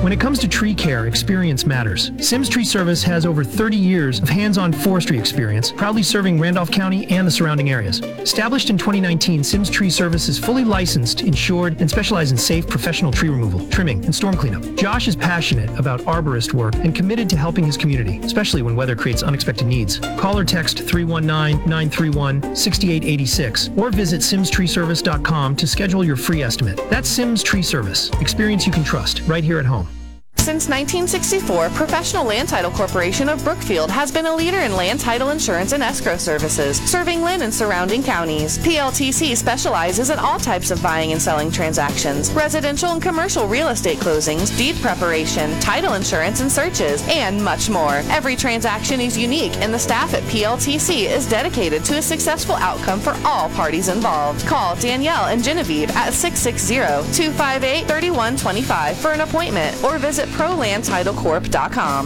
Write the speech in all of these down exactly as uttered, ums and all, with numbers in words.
When it comes to tree care, experience matters. Sims Tree Service has over thirty years of hands-on forestry experience, proudly serving Randolph County and the surrounding areas. Established in twenty nineteen, Sims Tree Service is fully licensed, insured, and specializes in safe professional tree removal, trimming, and storm cleanup. Josh is passionate about arborist work and committed to helping his community, especially when weather creates unexpected needs. Call or text three one nine, nine three one, six eight eight six or visit sims tree service dot com to schedule your free estimate. That's Sims Tree Service. Experience you can trust, right here at home. Since nineteen sixty-four, Professional Land Title Corporation of Brookfield has been a leader in land title insurance and escrow services, serving Lynn and surrounding counties. P L T C specializes in all types of buying and selling transactions, residential and commercial real estate closings, deed preparation, title insurance and searches, and much more. Every transaction is unique, and the staff at P L T C is dedicated to a successful outcome for all parties involved. Call Danielle and Genevieve at six six zero, two five eight, three one two five for an appointment, or visit pro land title corp dot com.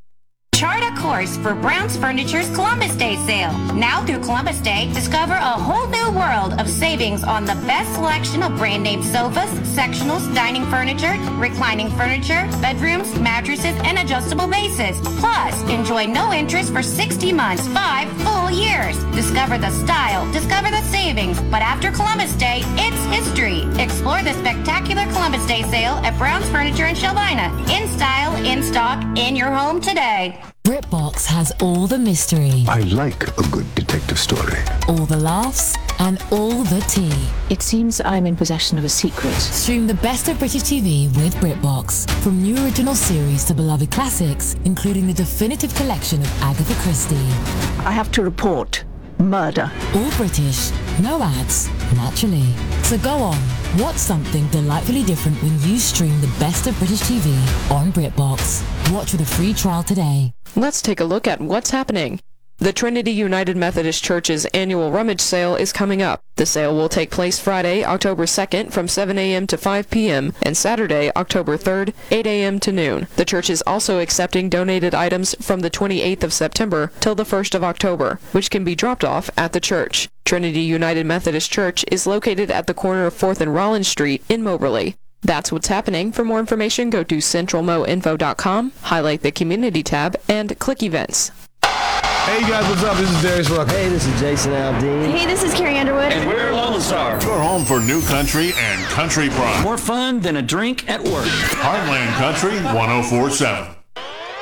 Chart a course for Brown's Furniture's Columbus Day sale. Now through Columbus Day, discover a whole new world of savings on the best selection of brand name sofas, sectionals, dining furniture, reclining furniture, bedrooms, mattresses, and adjustable bases. Plus, enjoy no interest for sixty months, five full years. Discover the style, discover the savings, but after Columbus Day, it's history. Explore the spectacular Columbus Day sale at Brown's Furniture in Shelvina. In style, in stock, in your home today. BritBox has all the mystery. I like a good detective story. All the laughs and all the tea. It seems I'm in possession of a secret. Stream the best of British T V with BritBox. From new original series to beloved classics, including the definitive collection of Agatha Christie. I have to report murder. All British, no ads, naturally. So go on, watch something delightfully different when you stream the best of British T V on BritBox. Watch with a free trial today. Let's take a look at what's happening. The Trinity United Methodist Church's annual rummage sale is coming up. The sale will take place Friday, October second from seven a.m. to five p.m. and Saturday, October third, eight a.m. to noon. The church is also accepting donated items from the twenty-eighth of September till the first of October, which can be dropped off at the church. Trinity United Methodist Church is located at the corner of fourth and Rollins Street in Moberly. That's what's happening. For more information, go to central mo info dot com, highlight the Community tab, and click Events. Hey guys, what's up? This is Darius Rucker. Hey, this is Jason Aldean. Hey, this is Carrie Underwood. And we're Lone Star. Your home for new country and country pride. More fun than a drink at work. Heartland Country one oh four point seven.